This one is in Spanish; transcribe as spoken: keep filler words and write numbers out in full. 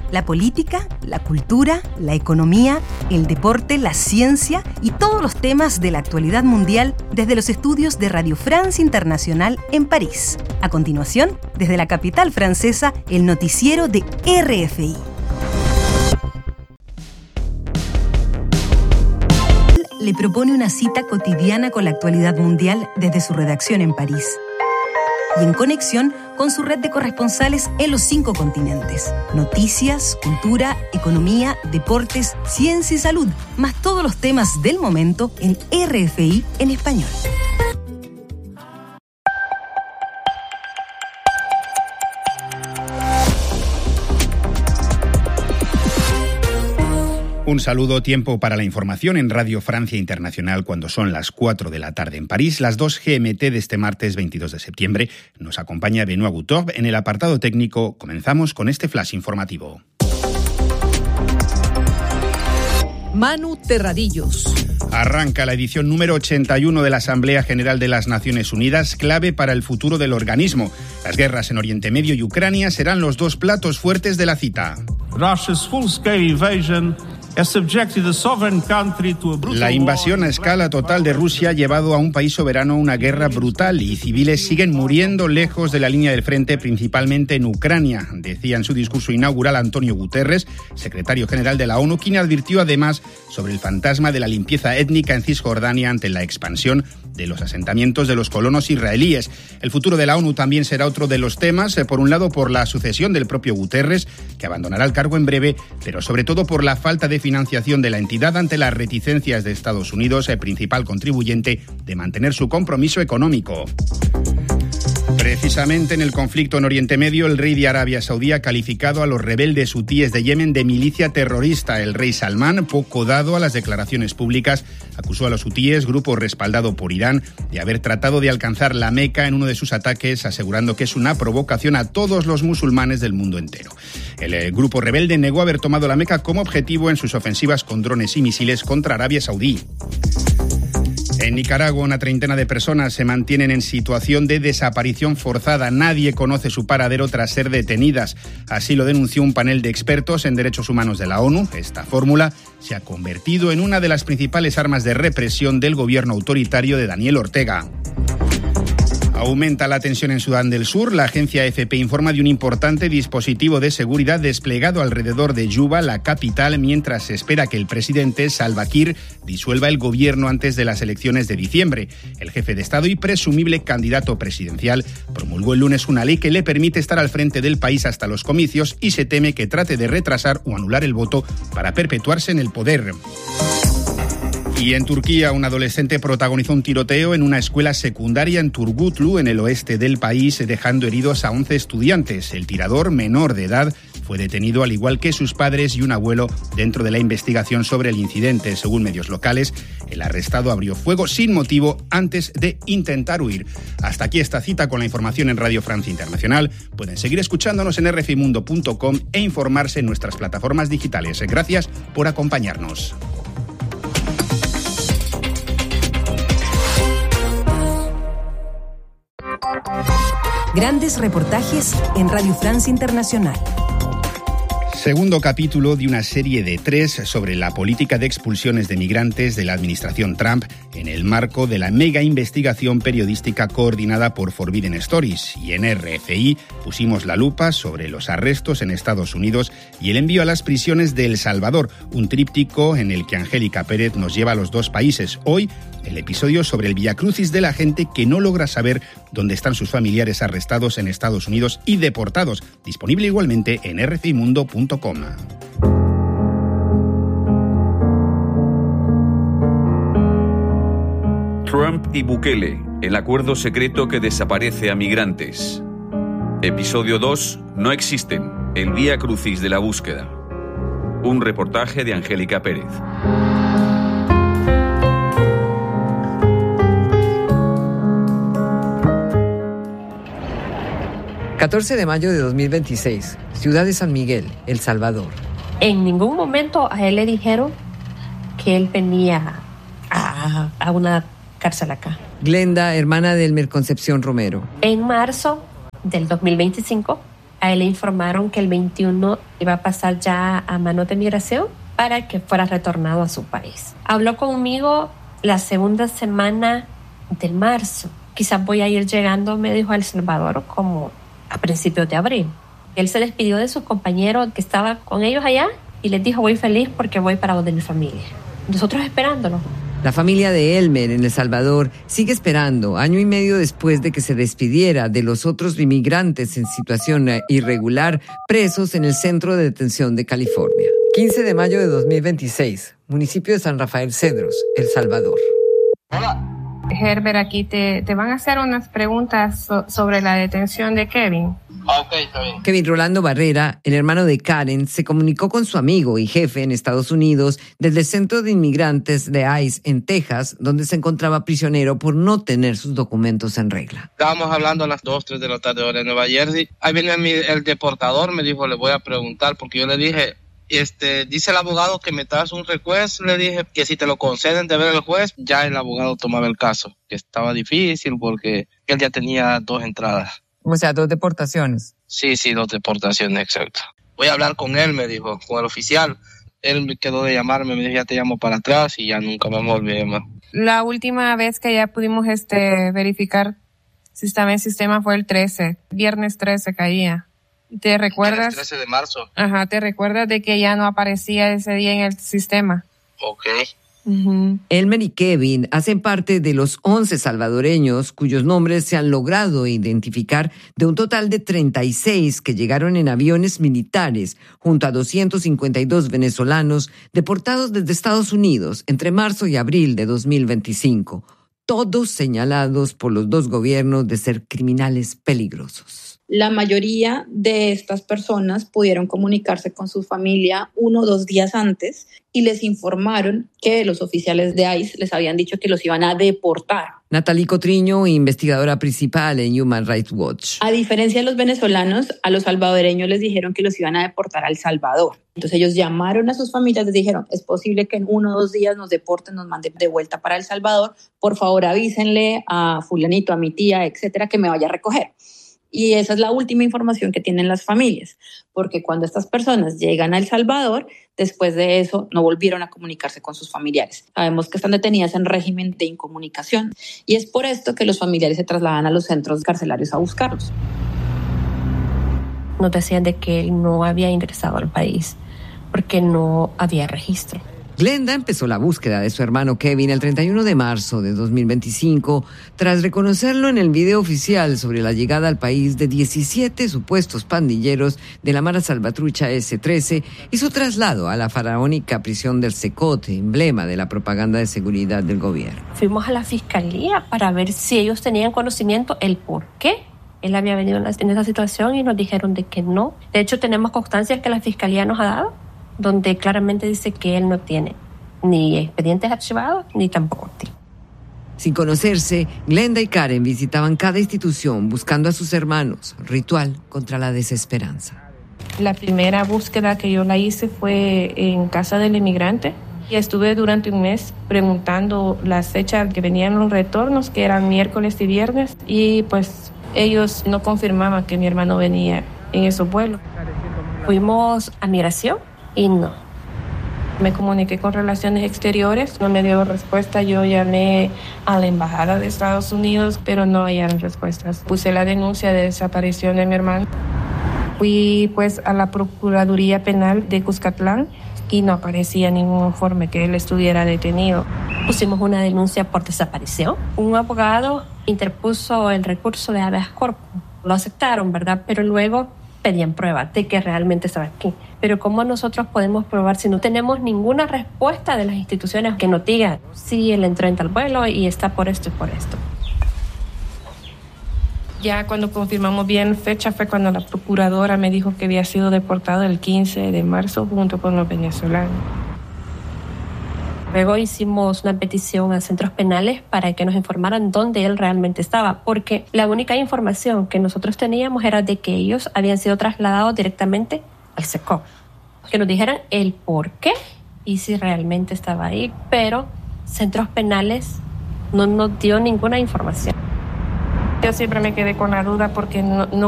La política, la cultura, la economía, el deporte, la ciencia y todos los temas de la actualidad mundial desde los estudios de Radio France Internacional en París. A continuación, desde la capital francesa, el noticiero de R F I. Le propone una cita cotidiana con la actualidad mundial desde su redacción en París y en conexión con su red de corresponsales en los cinco continentes. Noticias, cultura, economía, deportes, ciencia y salud, más todos los temas del momento en R F I en español. Un saludo, tiempo para la información en Radio Francia Internacional cuando son las cuatro de la tarde en París, las dos G M T de este martes veintidós de septiembre. Nos acompaña Benoît Goutorp en el apartado técnico. Comenzamos con este flash informativo. Manu Terradillos. Arranca la edición número ochenta y uno de la Asamblea General de las Naciones Unidas, clave para el futuro del organismo. Las guerras en Oriente Medio y Ucrania serán los dos platos fuertes de la cita. Russia's full-scale invasion La invasión a escala total de Rusia ha llevado a un país soberano a una guerra brutal y civiles siguen muriendo lejos de la línea del frente, principalmente en Ucrania, decía en su discurso inaugural Antonio Guterres, secretario general de la ONU, quien advirtió además sobre el fantasma de la limpieza étnica en Cisjordania ante la expansión de los asentamientos de los colonos israelíes. El futuro de la ONU también será otro de los temas, por un lado por la sucesión del propio Guterres, que abandonará el cargo en breve, pero sobre todo por la falta de financiación de la entidad ante las reticencias de Estados Unidos, el principal contribuyente, de mantener su compromiso económico. Precisamente en el conflicto en Oriente Medio, el rey de Arabia Saudí ha calificado a los rebeldes hutíes de Yemen de milicia terrorista. El rey Salmán, poco dado a las declaraciones públicas, acusó a los hutíes, grupo respaldado por Irán, de haber tratado de alcanzar la Meca en uno de sus ataques, asegurando que es una provocación a todos los musulmanes del mundo entero. El, el grupo rebelde negó haber tomado la Meca como objetivo en sus ofensivas con drones y misiles contra Arabia Saudí. En Nicaragua, una treintena de personas se mantienen en situación de desaparición forzada. Nadie conoce su paradero tras ser detenidas. Así lo denunció un panel de expertos en derechos humanos de la ONU. Esta fórmula se ha convertido en una de las principales armas de represión del gobierno autoritario de Daniel Ortega. Aumenta la tensión en Sudán del Sur. La agencia A F P informa de un importante dispositivo de seguridad desplegado alrededor de Yuba, la capital, mientras se espera que el presidente Salva Kiir disuelva el gobierno antes de las elecciones de diciembre. El jefe de Estado y presumible candidato presidencial promulgó el lunes una ley que le permite estar al frente del país hasta los comicios y se teme que trate de retrasar o anular el voto para perpetuarse en el poder. Y en Turquía, un adolescente protagonizó un tiroteo en una escuela secundaria en Turgutlu, en el oeste del país, dejando heridos a once estudiantes. El tirador, menor de edad, fue detenido al igual que sus padres y un abuelo dentro de la investigación sobre el incidente. Según medios locales, el arrestado abrió fuego sin motivo antes de intentar huir. Hasta aquí esta cita con la información en Radio Francia Internacional. Pueden seguir escuchándonos en r f i mundo punto com e informarse en nuestras plataformas digitales. Gracias por acompañarnos. Grandes reportajes en Radio Francia Internacional. Segundo capítulo de una serie de tres sobre la política de expulsiones de migrantes de la administración Trump en el marco de la mega investigación periodística coordinada por Forbidden Stories. Y en R F I pusimos la lupa sobre los arrestos en Estados Unidos y el envío a las prisiones de El Salvador, un tríptico en el que Angélica Pérez nos lleva a los dos países. Hoy, el episodio sobre el viacrucis de la gente que no logra saber dónde están sus familiares arrestados en Estados Unidos y deportados, disponible igualmente en r f i mundo punto com. Trump y Bukele, el acuerdo secreto que desaparece a migrantes. Episodio dos, no existen, el vía crucis de la búsqueda. Un reportaje de Angélica Pérez. catorce de mayo de dos mil veintiséis, ciudad de San Miguel, El Salvador. En ningún momento a él le dijeron que él venía a, a una cárcel acá. Glenda, hermana de Elmer Concepción Romero. En marzo del dos mil veinticinco A él le informaron que el veintiuno iba a pasar ya a manos de migración para que fuera retornado a su país. Habló conmigo la segunda semana de marzo. Quizás voy a ir llegando, me dijo, a El Salvador como a principios de abril. Él se despidió de sus compañeros que estaban con ellos allá y les dijo, voy feliz porque voy para donde mi familia. Nosotros esperándolo. La familia de Elmer en El Salvador sigue esperando, año y medio después de que se despidiera de los otros inmigrantes en situación irregular presos en el Centro de Detención de California. quince de mayo de dos mil veintiséis, municipio de San Rafael Cedros, El Salvador. Hola. Herbert, aquí te, te van a hacer unas preguntas so, sobre la detención de Kevin. Ah, ok, está bien. Kevin Rolando Barrera, el hermano de Karen, se comunicó con su amigo y jefe en Estados Unidos desde el Centro de Inmigrantes de ICE en Texas, donde se encontraba prisionero por no tener sus documentos en regla. Estábamos hablando a las dos, tres de la tarde hora en Nueva Jersey. Ahí viene mi, el deportador, me dijo, le voy a preguntar, porque yo le dije... Este, dice el abogado que me das un request, le dije que si te lo conceden de ver el juez, ya el abogado tomaba el caso, que estaba difícil porque él ya tenía dos entradas. O sea, dos deportaciones. Sí, sí, dos deportaciones, exacto. Voy a hablar con él, me dijo, con el oficial. Él me quedó de llamarme, me dijo, ya te llamo para atrás y ya nunca me volví a llamar. La última vez que ya pudimos este verificar si estaba en sistema fue el trece, viernes trece caía. ¿Te recuerdas? El trece de marzo. Ajá, ¿te recuerdas de que ya no aparecía ese día en el sistema? Ok. Uh-huh. Elmer y Kevin hacen parte de los once salvadoreños cuyos nombres se han logrado identificar de un total de treinta y seis que llegaron en aviones militares junto a doscientos cincuenta y dos venezolanos deportados desde Estados Unidos entre marzo y abril de dos mil veinticinco, todos señalados por los dos gobiernos de ser criminales peligrosos. La mayoría de estas personas pudieron comunicarse con su familia uno o dos días antes y les informaron que los oficiales de ICE les habían dicho que los iban a deportar. Natalie Cotriño, investigadora principal en Human Rights Watch. A diferencia de los venezolanos, a los salvadoreños les dijeron que los iban a deportar a El Salvador. Entonces ellos llamaron a sus familias, les dijeron, es posible que en uno o dos días nos deporten, nos manden de vuelta para El Salvador. Por favor, avísenle a fulanito, a mi tía, etcétera, que me vaya a recoger. Y esa es la última información que tienen las familias, porque cuando estas personas llegan a El Salvador, después de eso no volvieron a comunicarse con sus familiares. Sabemos que están detenidas en régimen de incomunicación y es por esto que los familiares se trasladan a los centros carcelarios a buscarlos. Nos decían de que él no había ingresado al país porque no había registro. Glenda empezó la búsqueda de su hermano Kevin el treinta y uno de marzo de dos mil veinticinco, tras reconocerlo en el video oficial sobre la llegada al país de diecisiete supuestos pandilleros de la Mara Salvatrucha ese trece y su traslado a la faraónica prisión del Secote, emblema de la propaganda de seguridad del gobierno. Fuimos a la fiscalía para ver si ellos tenían conocimiento el por qué él había venido en esa situación y nos dijeron de que no. De hecho, tenemos constancias que la fiscalía nos ha dado, donde claramente dice que él no tiene ni expedientes archivados ni tampoco activos. Sin conocerse, Glenda y Karen visitaban cada institución buscando a sus hermanos, ritual contra la desesperanza. La primera búsqueda que yo la hice fue en casa del inmigrante y estuve durante un mes preguntando las fechas que venían los retornos, que eran miércoles y viernes, y pues ellos no confirmaban que mi hermano venía en esos vuelos. Fuimos a migración y no. Me comuniqué con Relaciones Exteriores, no me dio respuesta. Yo llamé a la Embajada de Estados Unidos, pero no hallaron respuestas. Puse la denuncia de desaparición de mi hermano. Fui pues a la Procuraduría Penal de Cuscatlán y no aparecía ningún informe que él estuviera detenido. Pusimos una denuncia por desaparición. Un abogado interpuso el recurso de habeas corpus. Lo aceptaron, ¿verdad? Pero luego pedían pruebas de que realmente estaba aquí. Pero ¿cómo nosotros podemos probar si no tenemos ninguna respuesta de las instituciones que nos digan si él entró en tal vuelo y está por esto y por esto? Ya cuando confirmamos bien fecha fue cuando la procuradora me dijo que había sido deportado el quince de marzo junto con los venezolanos. Luego hicimos una petición a centros penales para que nos informaran dónde él realmente estaba, porque la única información que nosotros teníamos era de que ellos habían sido trasladados directamente al SECO. Que nos dijeran el por qué y si realmente estaba ahí, pero centros penales no nos dio ninguna información. Yo siempre me quedé con la duda porque no, no